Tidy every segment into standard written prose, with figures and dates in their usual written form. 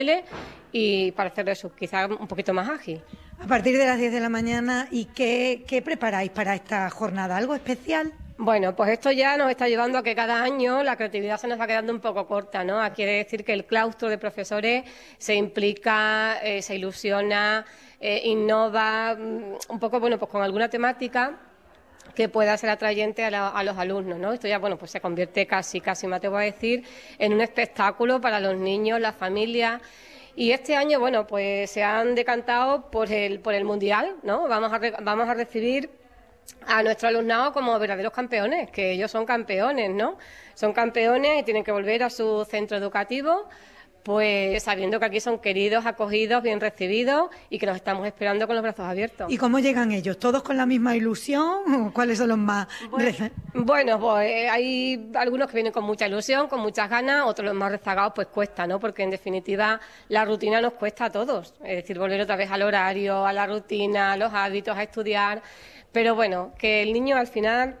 y para hacerlo eso quizás un poquito más ágil. A partir de las 10 de la mañana, ¿y qué preparáis para esta jornada? ¿Algo especial? Bueno, pues esto ya nos está llevando a que cada año la creatividad se nos va quedando un poco corta, ¿no? Quiere decir que el claustro de profesores se implica, se ilusiona, innova, un poco, bueno, pues con alguna temática que pueda ser atrayente a los alumnos, ¿no? Esto ya, bueno, pues se convierte casi, me atrevo a decir, en un espectáculo para los niños, las familias. Y este año, bueno, pues se han decantado por el Mundial, ¿no? Vamos a recibir a nuestro alumnado como verdaderos campeones, que ellos son campeones, ¿no? Son campeones y tienen que volver a su centro educativo, pues sabiendo que aquí son queridos, acogidos, bien recibidos y que los estamos esperando con los brazos abiertos. ¿Y cómo llegan ellos? ¿Todos con la misma ilusión o cuáles son los más...? Bueno, pues hay algunos que vienen con mucha ilusión, con muchas ganas, otros los más rezagados pues cuesta, ¿no? Porque en definitiva la rutina nos cuesta a todos, es decir, volver otra vez al horario, a la rutina, a los hábitos, a estudiar, pero bueno, que el niño al final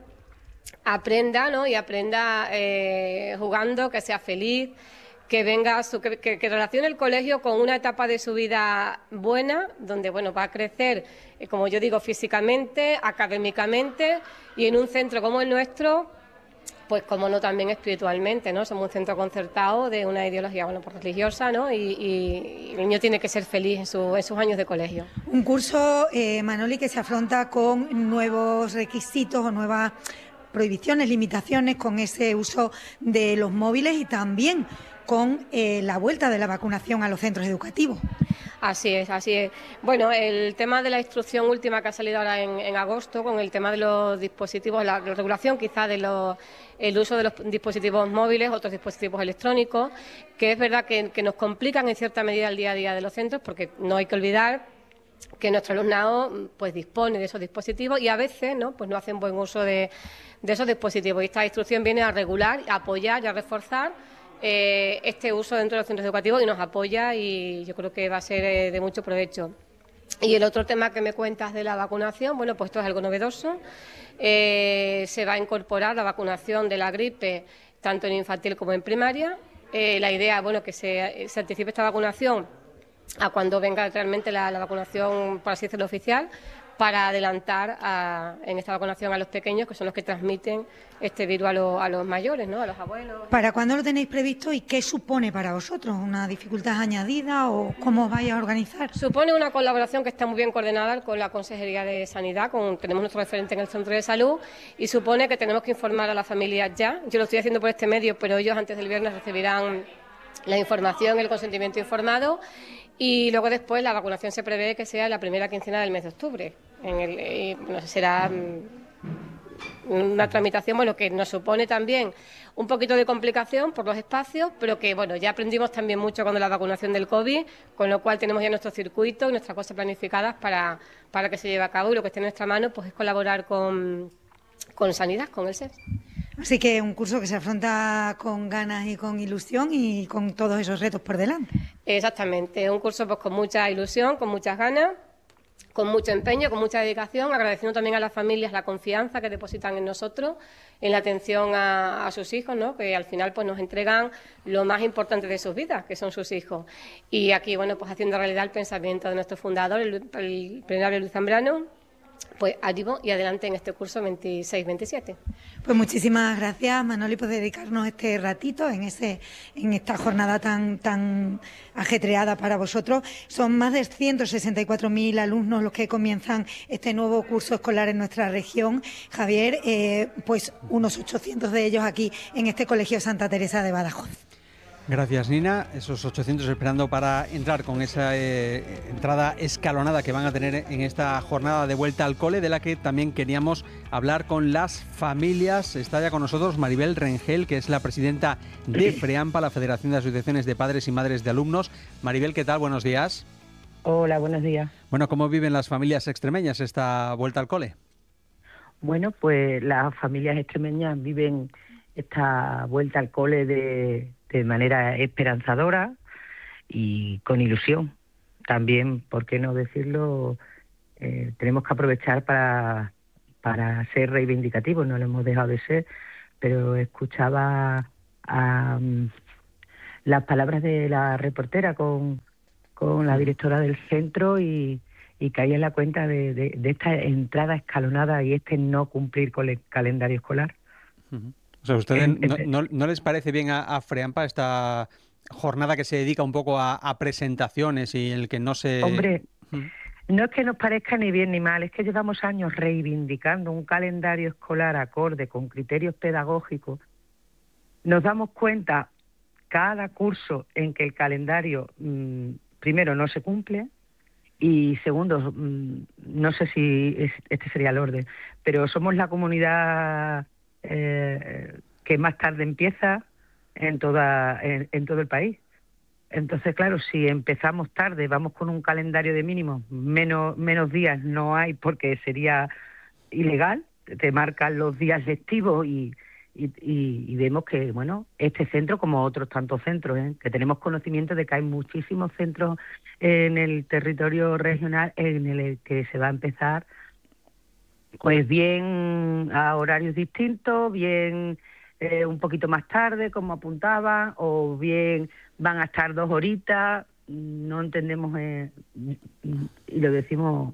aprenda, ¿no? Y aprenda jugando, que sea feliz, que venga que relacione el colegio con una etapa de su vida buena, donde bueno va a crecer, como yo digo, físicamente, académicamente y en un centro como el nuestro, pues como no también espiritualmente, ¿no? Somos un centro concertado de una ideología bueno pues religiosa, ¿no? Y el niño tiene que ser feliz en sus años de colegio. Un curso, Manoli, que se afronta con nuevos requisitos o nuevas prohibiciones, limitaciones con ese uso de los móviles y también con la vuelta de la vacunación a los centros educativos. Así es, así es. Bueno, el tema de la instrucción última que ha salido ahora en agosto, con el tema de los dispositivos, la regulación quizá de el uso de los dispositivos móviles, otros dispositivos electrónicos, que es verdad que nos complican en cierta medida el día a día de los centros, porque no hay que olvidar que nuestro alumnado pues dispone de esos dispositivos y a veces no pues no hacen buen uso de esos dispositivos. Y esta instrucción viene a regular, a apoyar y a reforzar este uso dentro de los centros educativos y nos apoya y yo creo que va a ser de mucho provecho. Y el otro tema que me cuentas de la vacunación, bueno, pues esto es algo novedoso. Se va a incorporar la vacunación de la gripe tanto en infantil como en primaria. La idea, bueno, que se anticipe esta vacunación a cuando venga realmente la vacunación, por así decirlo, oficial, para adelantar en esta vacunación a los pequeños, que son los que transmiten este virus a los mayores, ¿no? A los abuelos. ¿Para cuándo lo tenéis previsto y qué supone para vosotros? ¿Una dificultad añadida o cómo os vais a organizar? Supone una colaboración que está muy bien coordinada con la Consejería de Sanidad, tenemos nuestro referente en el Centro de Salud y supone que tenemos que informar a las familias ya. Yo lo estoy haciendo por este medio, pero ellos antes del viernes recibirán la información, el consentimiento informado. Y luego después la vacunación se prevé que sea la primera quincena del mes de octubre. Será una tramitación bueno que nos supone también un poquito de complicación por los espacios, pero que bueno ya aprendimos también mucho con la vacunación del COVID, con lo cual tenemos ya nuestro circuito y nuestras cosas planificadas para que se lleve a cabo y lo que esté en nuestra mano pues es colaborar con Sanidad, con el SES. Así que un curso que se afronta con ganas y con ilusión y con todos esos retos por delante. Exactamente, un curso pues con mucha ilusión, con muchas ganas, con mucho empeño, con mucha dedicación, agradeciendo también a las familias la confianza que depositan en nosotros, en la atención a sus hijos, ¿no? Que al final pues nos entregan lo más importante de sus vidas, que son sus hijos. Y aquí, bueno, pues haciendo realidad el pensamiento de nuestro fundador, el plenario Luis Zambrano, pues ánimo y adelante en este curso 26-27. Pues muchísimas gracias, Manoli, por dedicarnos este ratito en esta jornada tan ajetreada para vosotros. Son más de 164.000 alumnos los que comienzan este nuevo curso escolar en nuestra región. Javier, pues unos 800 de ellos aquí en este Colegio Santa Teresa de Badajoz. Gracias, Nina. Esos 800 esperando para entrar con esa entrada escalonada que van a tener en esta jornada de vuelta al cole, de la que también queríamos hablar con las familias. Está ya con nosotros Maribel Rengel, que es la presidenta de FREAMPA, la Federación de Asociaciones de Padres y Madres de Alumnos. Maribel, ¿qué tal? Buenos días. Hola, buenos días. Bueno, ¿cómo viven las familias extremeñas esta vuelta al cole? Bueno, pues las familias extremeñas viven esta vuelta al cole de manera esperanzadora y con ilusión. También, ¿por qué no decirlo? Tenemos que aprovechar para ser reivindicativos, no lo hemos dejado de ser, pero escuchaba a las palabras de la reportera con la directora del centro y caí en la cuenta de esta entrada escalonada y este no cumplir con el calendario escolar. O sea, ¿ustedes no les parece bien a FREAMPA esta jornada que se dedica un poco a presentaciones y en el que no se... Hombre, no es que nos parezca ni bien ni mal, es que llevamos años reivindicando un calendario escolar acorde con criterios pedagógicos. Nos damos cuenta cada curso en que el calendario, primero, no se cumple, y segundo, no sé si este sería el orden, pero somos la comunidad que más tarde empieza en todo el país. Entonces, claro, si empezamos tarde, vamos con un calendario de mínimos, menos días no hay porque sería ilegal, te marcan los días lectivos y vemos que, bueno, este centro, como otros tantos centros, que tenemos conocimiento de que hay muchísimos centros en el territorio regional en el que se va a empezar, pues bien a horarios distintos, bien un poquito más tarde, como apuntaba, o bien van a estar 2 horitas, no entendemos, y lo decimos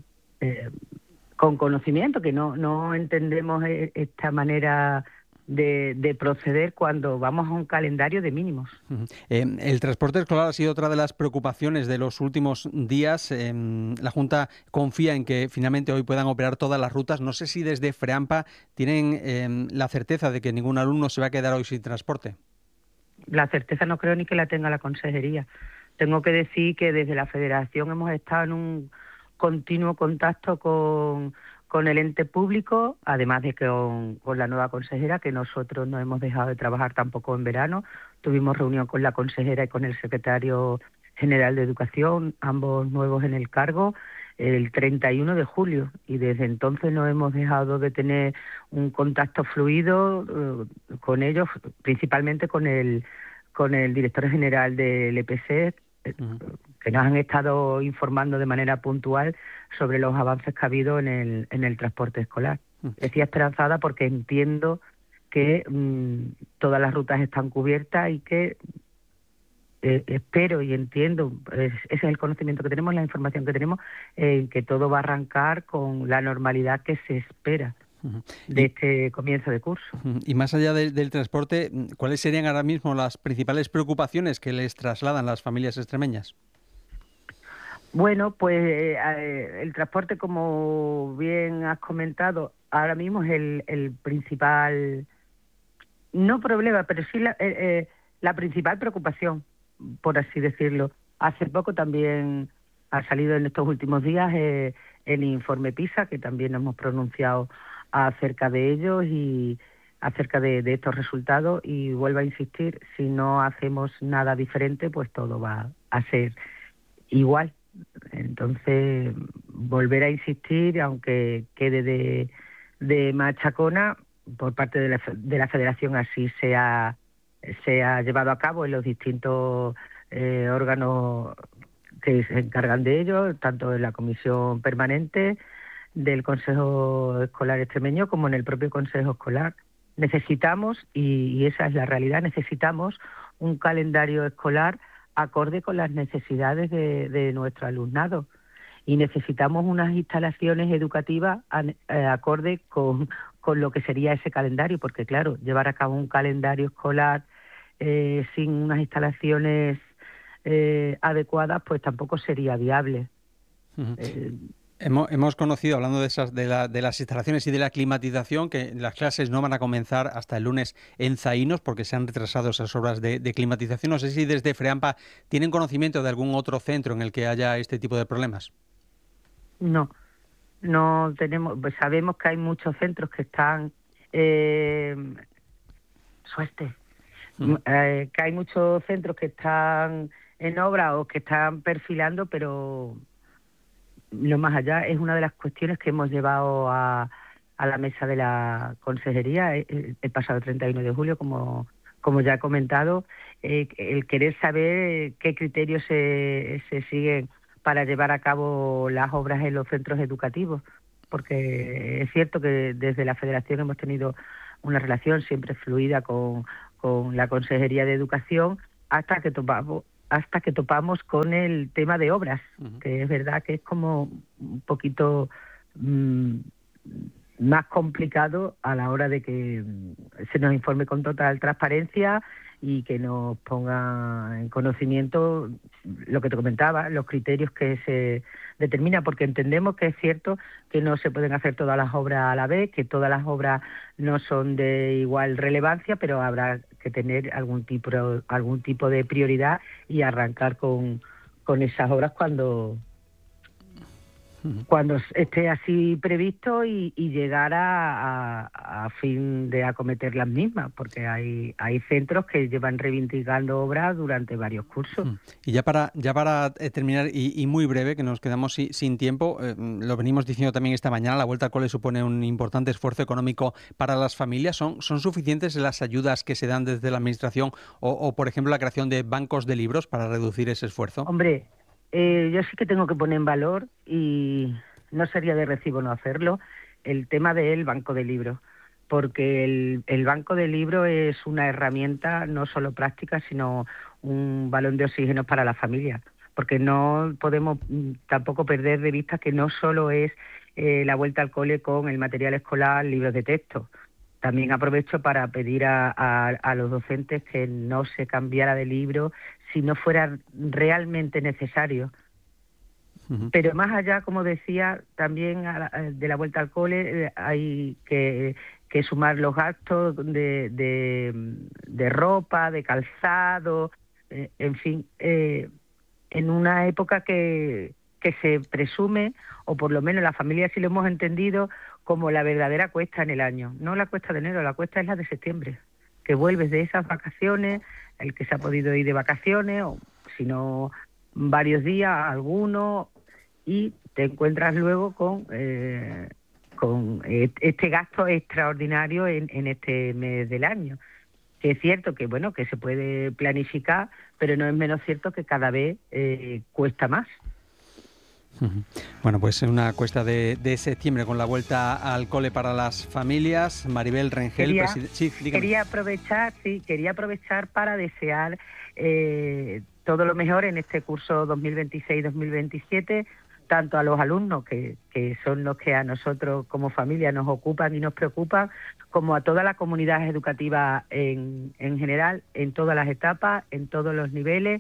con conocimiento, que no entendemos esta manera de proceder cuando vamos a un calendario de mínimos. El transporte escolar ha sido otra de las preocupaciones de los últimos días. La Junta confía en que finalmente hoy puedan operar todas las rutas. No sé si desde FREAMPA tienen la certeza de que ningún alumno se va a quedar hoy sin transporte. La certeza no creo ni que la tenga la Consejería. Tengo que decir que desde la Federación hemos estado en un continuo contacto con el ente público, además de que con la nueva consejera, que nosotros no hemos dejado de trabajar tampoco en verano. Tuvimos reunión con la consejera y con el secretario general de Educación, ambos nuevos en el cargo, el 31 de julio, y desde entonces no hemos dejado de tener un contacto fluido con ellos, principalmente con el director general del EPC, que nos han estado informando de manera puntual sobre los avances que ha habido en el transporte escolar. Decía esperanzada porque entiendo que todas las rutas están cubiertas y que espero y entiendo, ese es el conocimiento que tenemos, la información que tenemos, que todo va a arrancar con la normalidad que se espera de este comienzo de curso. Y más allá del transporte, ¿cuáles serían ahora mismo las principales preocupaciones que les trasladan las familias extremeñas? Bueno, pues el transporte, como bien has comentado, ahora mismo es el principal, no problema, pero sí la principal preocupación, por así decirlo. Hace poco también ha salido en estos últimos días el informe PISA, que también nos hemos pronunciado acerca de ellos y acerca de estos resultados, y vuelvo a insistir, si no hacemos nada diferente, pues todo va a ser igual. Entonces, volver a insistir, aunque quede de machacona, por parte de la Federación así se ha llevado a cabo en los distintos órganos que se encargan de ello, tanto en la Comisión Permanente del Consejo Escolar Extremeño como en el propio Consejo Escolar. Necesitamos, y esa es la realidad, necesitamos un calendario escolar acorde con las necesidades de nuestro alumnado, y necesitamos unas instalaciones educativas acorde con lo que sería ese calendario, porque claro, llevar a cabo un calendario escolar sin unas instalaciones adecuadas, pues tampoco sería viable. Hemos conocido, hablando de las instalaciones y de la climatización, que las clases no van a comenzar hasta el lunes en Zaínos porque se han retrasado esas obras de climatización. No sé si desde FREAMPA tienen conocimiento de algún otro centro en el que haya este tipo de problemas. No tenemos, pues sabemos que hay muchos centros que están que hay muchos centros que están en obra o que están perfilando, pero lo más allá es una de las cuestiones que hemos llevado a la mesa de la Consejería el pasado 31 de julio, como ya he comentado, el querer saber qué criterios se siguen para llevar a cabo las obras en los centros educativos, porque es cierto que desde la Federación hemos tenido una relación siempre fluida con la Consejería de Educación, hasta que topamos con el tema de obras, que es verdad que es como un poquito más complicado a la hora de que se nos informe con total transparencia y que nos ponga en conocimiento lo que te comentaba, los criterios que se determinan, porque entendemos que es cierto que no se pueden hacer todas las obras a la vez, que todas las obras no son de igual relevancia, pero habrá que tener algún tipo de prioridad y arrancar con esas obras cuando esté así previsto y llegar a fin de acometer las mismas, porque hay centros que llevan reivindicando obras durante varios cursos. Y ya para terminar, y muy breve, que nos quedamos sin tiempo, lo venimos diciendo también esta mañana, la vuelta al cole supone un importante esfuerzo económico para las familias. ¿Son suficientes las ayudas que se dan desde la Administración o, por ejemplo, la creación de bancos de libros para reducir ese esfuerzo? Hombre, yo sí que tengo que poner en valor, y no sería de recibo no hacerlo, el tema del banco de libros, porque el banco de libros es una herramienta no solo práctica, sino un balón de oxígeno para la familia, porque no podemos tampoco perder de vista que no solo es la vuelta al cole con el material escolar, libros de texto. También aprovecho para pedir a los docentes que no se cambiara de libro si no fuera realmente necesario. Pero más allá, como decía, también de la vuelta al cole hay que sumar los gastos de ropa, de calzado, en fin, en una época que se presume, o por lo menos la familia sí lo hemos entendido, como la verdadera cuesta en el año. No la cuesta de enero, la cuesta es la de septiembre, que vuelves de esas vacaciones, el que se ha podido ir de vacaciones, o si no varios días, algunos, y te encuentras luego con este gasto extraordinario en este mes del año. Que es cierto que bueno, que se puede planificar, pero no es menos cierto que cada vez cuesta más. Bueno, pues una cuesta de septiembre con la vuelta al cole para las familias. Maribel Rengel, quería aprovechar para desear todo lo mejor en este curso 2026-2027, tanto a los alumnos, que son los que a nosotros como familia nos ocupan y nos preocupan, como a toda la comunidad educativa en general, en todas las etapas, en todos los niveles.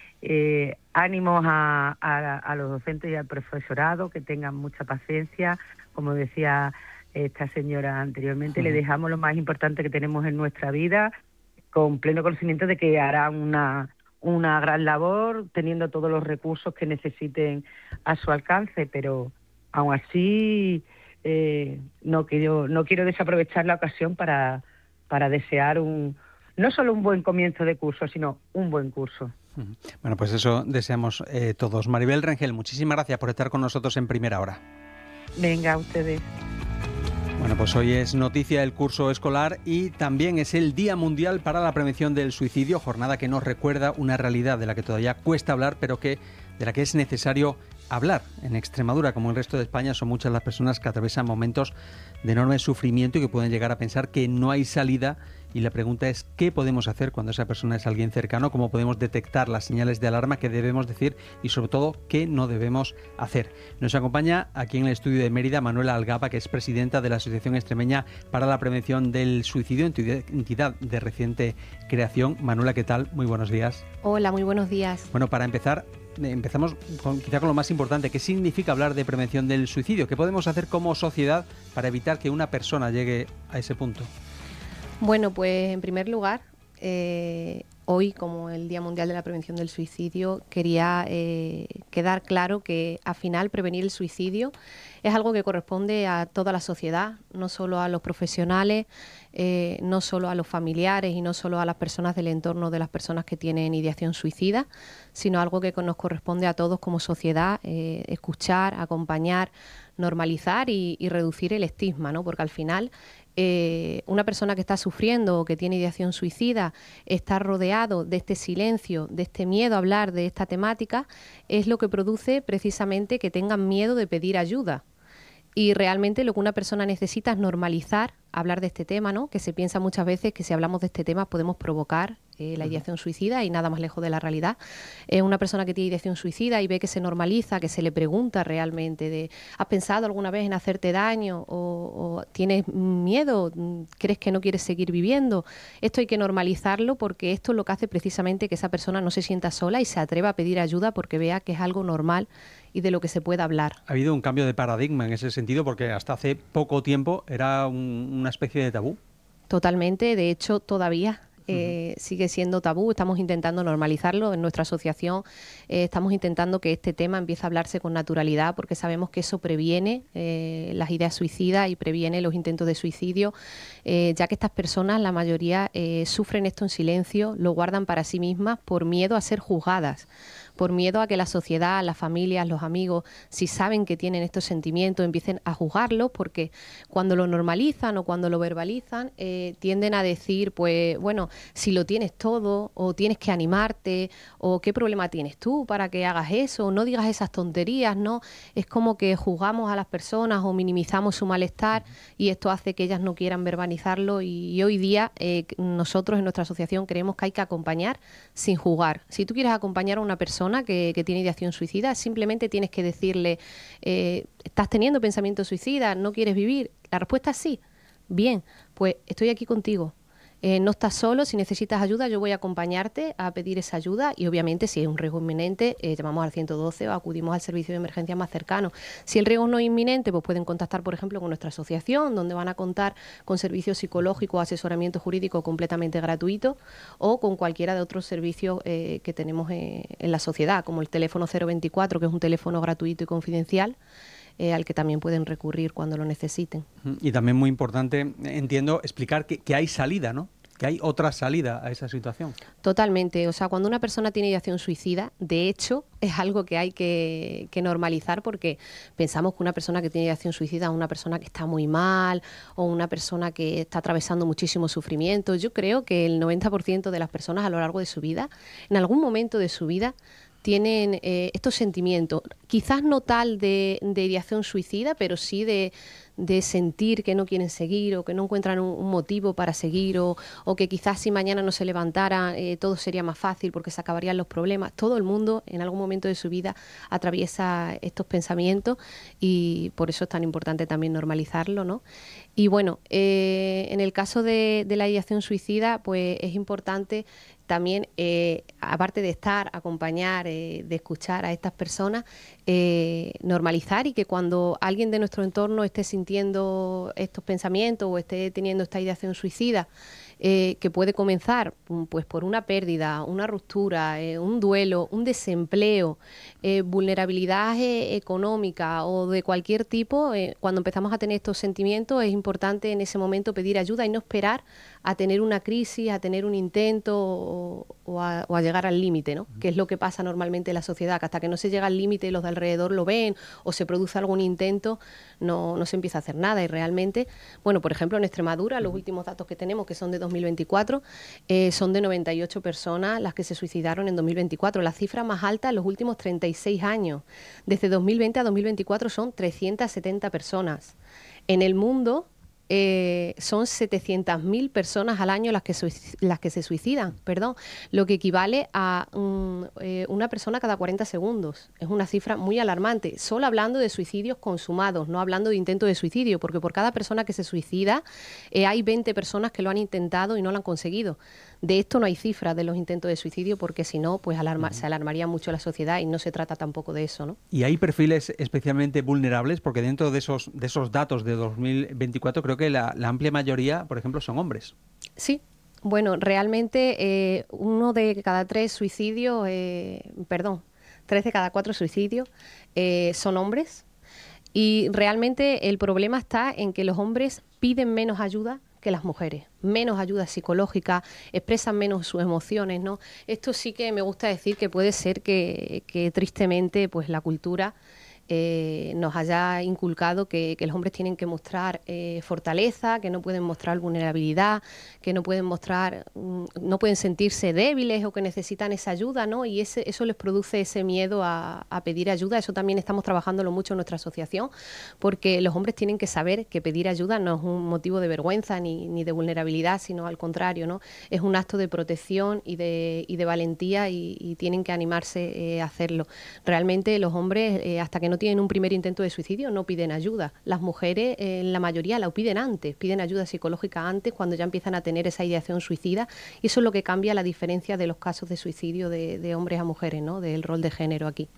Ánimos a los docentes y al profesorado, que tengan mucha paciencia. Como decía esta señora anteriormente, le dejamos lo más importante que tenemos en nuestra vida, con pleno conocimiento de que harán una gran labor, teniendo todos los recursos que necesiten a su alcance, pero aún así no quiero desaprovechar la ocasión para desear no solo un buen comienzo de curso, sino un buen curso. Bueno, pues eso deseamos todos. Maribel Rengel, muchísimas gracias por estar con nosotros en Primera Hora. Venga, a ustedes. Bueno, pues hoy es noticia el curso escolar y también es el Día Mundial para la Prevención del Suicidio, jornada que nos recuerda una realidad de la que todavía cuesta hablar, pero de la que es necesario hablar. En Extremadura, como en el resto de España, son muchas las personas que atraviesan momentos de enorme sufrimiento y que pueden llegar a pensar que no hay salida. Y la pregunta es, ¿qué podemos hacer cuando esa persona es alguien cercano? ¿Cómo podemos detectar las señales de alarma que debemos decir? Y sobre todo, ¿qué no debemos hacer? Nos acompaña aquí en el estudio de Mérida Manuela Algaba, que es presidenta de la Asociación Extremeña para la Prevención del Suicidio, entidad de reciente creación. Manuela, ¿qué tal? Muy buenos días. Hola, muy buenos días. Bueno, para empezar, empezamos quizá con lo más importante. ¿Qué significa hablar de prevención del suicidio? ¿Qué podemos hacer como sociedad para evitar que una persona llegue a ese punto? Bueno, pues en primer lugar, hoy, como el Día Mundial de la Prevención del Suicidio, quería quedar claro que al final prevenir el suicidio es algo que corresponde a toda la sociedad, no solo a los profesionales, no solo a los familiares y no solo a las personas del entorno de las personas que tienen ideación suicida, sino algo que nos corresponde a todos como sociedad, escuchar, acompañar, normalizar y reducir el estigma, ¿no? Porque al final una persona que está sufriendo o que tiene ideación suicida, está rodeado de este silencio, de este miedo a hablar de esta temática, es lo que produce precisamente que tengan miedo de pedir ayuda. Y realmente lo que una persona necesita es normalizar hablar de este tema, ¿no? Que se piensa muchas veces que si hablamos de este tema podemos provocar la ideación suicida, y nada más lejos de la realidad. Una persona que tiene ideación suicida y ve que se normaliza, que se le pregunta realmente de ¿has pensado alguna vez en hacerte daño? ¿O tienes miedo? ¿Crees que no quieres seguir viviendo? Esto hay que normalizarlo, porque esto es lo que hace precisamente que esa persona no se sienta sola y se atreva a pedir ayuda, porque vea que es algo normal y de lo que se puede hablar. Ha habido un cambio de paradigma en ese sentido, porque hasta hace poco tiempo era una especie de tabú. Totalmente, de hecho todavía sigue siendo tabú. Estamos intentando normalizarlo en nuestra asociación. Estamos intentando que este tema empiece a hablarse con naturalidad, porque sabemos que eso previene las ideas suicidas y previene los intentos de suicidio, ya que estas personas, la mayoría, sufren esto en silencio, lo guardan para sí mismas por miedo a ser juzgadas, por miedo a que la sociedad, las familias, los amigos, si saben que tienen estos sentimientos, empiecen a juzgarlos, porque cuando lo normalizan o cuando lo verbalizan, tienden a decir, pues bueno, si lo tienes todo, o tienes que animarte, o qué problema tienes tú para que hagas eso, no digas esas tonterías, ¿no? Es como que juzgamos a las personas o minimizamos su malestar, y esto hace que ellas no quieran verbalizarlo, y hoy día nosotros en nuestra asociación creemos que hay que acompañar sin juzgar. Si tú quieres acompañar a una persona que tiene ideación suicida, simplemente tienes que decirle, ¿estás teniendo pensamientos suicidas? ¿No quieres vivir? La respuesta es sí. Bien, pues estoy aquí contigo. No estás solo, si necesitas ayuda yo voy a acompañarte a pedir esa ayuda, y obviamente si es un riesgo inminente llamamos al 112 o acudimos al servicio de emergencia más cercano. Si el riesgo no es inminente, pues pueden contactar por ejemplo con nuestra asociación, donde van a contar con servicios psicológicos, asesoramiento jurídico completamente gratuito, o con cualquiera de otros servicios que tenemos en la sociedad, como el teléfono 024, que es un teléfono gratuito y confidencial, al que también pueden recurrir cuando lo necesiten. Y también muy importante, entiendo, explicar que hay salida, ¿no? Que hay otra salida a esa situación. Totalmente. O sea, cuando una persona tiene ideación suicida, de hecho, es algo que hay que normalizar, porque pensamos que una persona que tiene ideación suicida es una persona que está muy mal, o una persona que está atravesando muchísimo sufrimiento. Yo creo que el 90% de las personas a lo largo de su vida, en algún momento de su vida, tienen estos sentimientos, quizás no tal de ideación suicida, pero sí de sentir que no quieren seguir, o que no encuentran un motivo para seguir, o que quizás si mañana no se levantara todo sería más fácil porque se acabarían los problemas. Todo el mundo en algún momento de su vida atraviesa estos pensamientos, y por eso es tan importante también normalizarlo, ¿no? Y bueno, en el caso de la ideación suicida, pues es importante también, aparte de acompañar, de escuchar a estas personas, normalizar, y que cuando alguien de nuestro entorno esté sintiendo estos pensamientos o esté teniendo esta ideación suicida, que puede comenzar pues por una pérdida, una ruptura, un duelo, un desempleo, vulnerabilidad económica o de cualquier tipo, cuando empezamos a tener estos sentimientos es importante en ese momento pedir ayuda y no esperar a tener una crisis, a tener un intento o a llegar al límite, ¿no? Que es lo que pasa normalmente en la sociedad, que hasta que no se llega al límite los de alrededor lo ven o se produce algún intento, no se empieza a hacer nada. Y realmente, bueno, por ejemplo en Extremadura, los últimos datos que tenemos, que son de 2024, son de 98 personas las que se suicidaron en 2024, la cifra más alta en los últimos 36 años. Desde 2020 a 2024 son 370 personas. En el mundo son 700.000 personas al año las que se suicidan, lo que equivale a una persona cada 40 segundos. Es una cifra muy alarmante, solo hablando de suicidios consumados, no hablando de intento de suicidio, porque por cada persona que se suicida hay 20 personas que lo han intentado y no lo han conseguido. De esto no hay cifras de los intentos de suicidio, porque si no, pues se alarmaría mucho la sociedad, y no se trata tampoco de eso, ¿no? Y hay perfiles especialmente vulnerables, porque dentro de esos datos de 2024 creo que la amplia mayoría, por ejemplo, son hombres. Sí. Bueno, realmente uno de cada 3 suicidios, 3 de cada 4 suicidios son hombres, y realmente el problema está en que los hombres piden menos ayuda que las mujeres, menos ayuda psicológica, expresan menos sus emociones, ¿no? Esto sí que me gusta decir que puede ser que tristemente pues la cultura nos haya inculcado que los hombres tienen que mostrar fortaleza, que no pueden mostrar vulnerabilidad, que no pueden sentirse débiles o que necesitan esa ayuda, ¿no? Y eso les produce ese miedo a pedir ayuda. Eso también estamos trabajándolo mucho en nuestra asociación, porque los hombres tienen que saber que pedir ayuda no es un motivo de vergüenza ni de vulnerabilidad, sino al contrario, ¿no? Es un acto de protección y de valentía y tienen que animarse a hacerlo. Realmente los hombres, hasta que no tienen un primer intento de suicidio, no piden ayuda. Las mujeres, la mayoría, la piden antes, piden ayuda psicológica antes, cuando ya empiezan a tener esa ideación suicida, y eso es lo que cambia la diferencia de los casos de suicidio de hombres a mujeres, ¿no? Del rol de género aquí.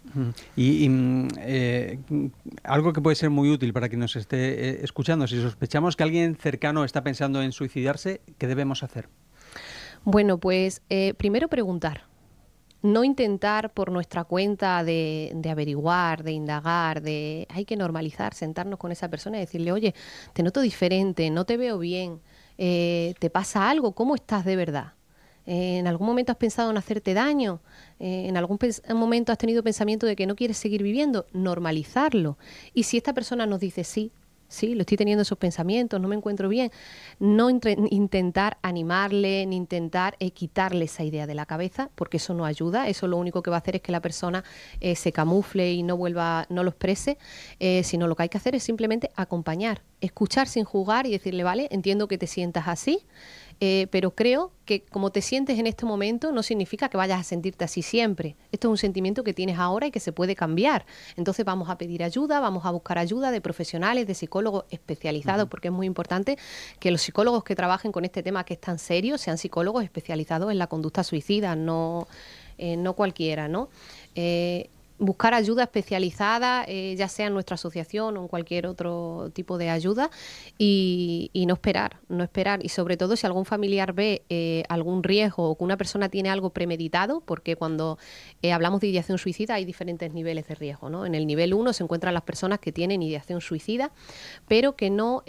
Algo que puede ser muy útil para quien nos esté escuchando, si sospechamos que alguien cercano está pensando en suicidarse, ¿qué debemos hacer? Bueno, pues primero preguntar. No intentar por nuestra cuenta de averiguar, de indagar, hay que normalizar, sentarnos con esa persona y decirle, oye, te noto diferente, no te veo bien, ¿te pasa algo? ¿Cómo estás de verdad? ¿En algún momento has pensado en hacerte daño? ¿En algún momento has tenido pensamiento de que no quieres seguir viviendo? Normalizarlo. Y si esta persona nos dice sí, lo estoy teniendo esos pensamientos, no me encuentro bien, no intentar animarle, ni intentar quitarle esa idea de la cabeza, porque eso no ayuda. Eso lo único que va a hacer es que la persona se camufle y no lo exprese, sino lo que hay que hacer es simplemente acompañar, escuchar sin juzgar y decirle, vale, entiendo que te sientas así, pero creo que como te sientes en este momento no significa que vayas a sentirte así siempre. Esto es un sentimiento que tienes ahora y que se puede cambiar. Entonces vamos a pedir ayuda, vamos a buscar ayuda de profesionales, de psicólogos especializados, porque es muy importante que los psicólogos que trabajen con este tema que es tan serio sean psicólogos especializados en la conducta suicida, no cualquiera, ¿no? Buscar ayuda especializada, ya sea en nuestra asociación o en cualquier otro tipo de ayuda, y no esperar. Y sobre todo si algún familiar ve algún riesgo o que una persona tiene algo premeditado, porque cuando hablamos de ideación suicida hay diferentes niveles de riesgo, ¿no? En el nivel 1 se encuentran las personas que tienen ideación suicida, pero que no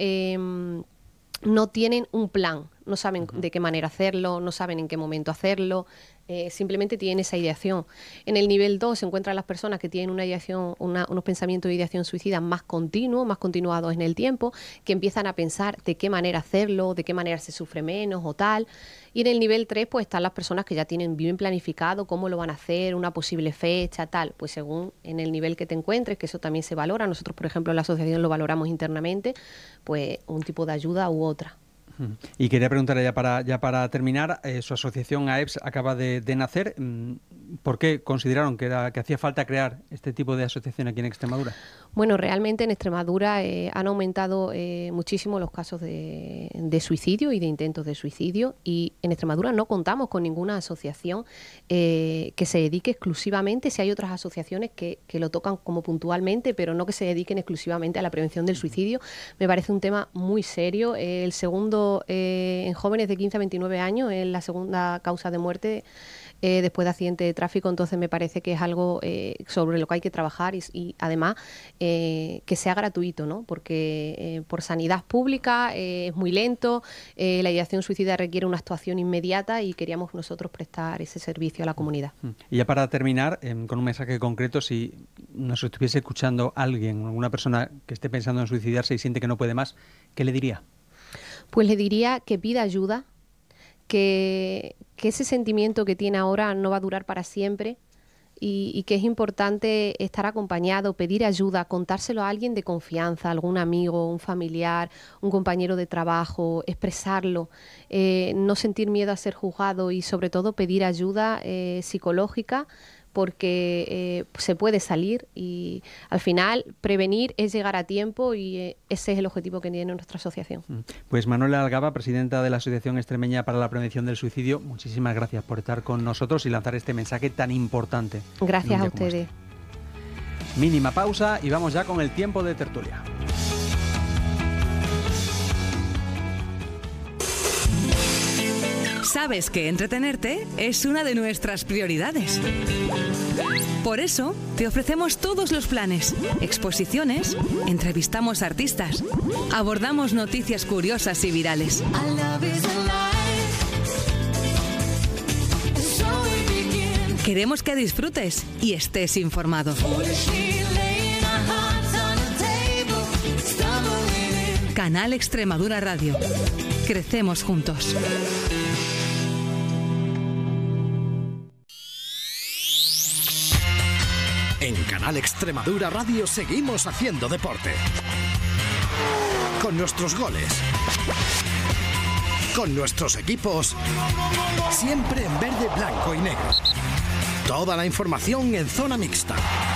tienen un plan, no saben de qué manera hacerlo, no saben en qué momento hacerlo, simplemente tienen esa ideación. En el nivel 2 se encuentran las personas que tienen una ideación, unos pensamientos de ideación suicida más continuos, más continuados en el tiempo, que empiezan a pensar de qué manera hacerlo, de qué manera se sufre menos o tal. Y en el nivel 3 pues están las personas que ya tienen bien planificado cómo lo van a hacer, una posible fecha, tal. Pues según en el nivel que te encuentres, que eso también se valora. Nosotros, por ejemplo, en la asociación lo valoramos internamente, pues un tipo de ayuda u otra. Y quería preguntarle ya para terminar, su asociación AEPS acaba de nacer. ¿Por qué consideraron que hacía falta crear este tipo de asociación aquí en Extremadura? Bueno, realmente en Extremadura han aumentado muchísimo los casos de suicidio y de intentos de suicidio, y en Extremadura no contamos con ninguna asociación que se dedique exclusivamente. Si hay otras asociaciones que lo tocan como puntualmente, pero no que se dediquen exclusivamente a la prevención del suicidio. Me parece un tema muy serio. El segundo en jóvenes de 15 a 29 años es la segunda causa de muerte después de accidente de tráfico. Entonces me parece que es algo sobre lo que hay que trabajar y además que sea gratuito, ¿no? Porque por sanidad pública es muy lento, la ideación suicida requiere una actuación inmediata y queríamos nosotros prestar ese servicio a la comunidad. Y ya para terminar, con un mensaje concreto, si nos estuviese escuchando alguien, alguna persona que esté pensando en suicidarse y siente que no puede más, ¿qué le diría? Pues le diría que pida ayuda, que ese sentimiento que tiene ahora no va a durar para siempre y que es importante estar acompañado, pedir ayuda, contárselo a alguien de confianza, algún amigo, un familiar, un compañero de trabajo, expresarlo, no sentir miedo a ser juzgado y sobre todo pedir ayuda psicológica, porque se puede salir y al final prevenir es llegar a tiempo y ese es el objetivo que tiene nuestra asociación. Pues Manuela Algaba, presidenta de la Asociación Extremeña para la Prevención del Suicidio, muchísimas gracias por estar con nosotros y lanzar este mensaje tan importante. Gracias a ustedes. Mínima pausa y vamos ya con el tiempo de tertulia. Sabes que entretenerte es una de nuestras prioridades. Por eso, te ofrecemos todos los planes, exposiciones, entrevistamos artistas, abordamos noticias curiosas y virales. Queremos que disfrutes y estés informado. Canal Extremadura Radio. Crecemos juntos. En Canal Extremadura Radio seguimos haciendo deporte. Con nuestros goles. Con nuestros equipos. Siempre en verde, blanco y negro. Toda la información en zona mixta.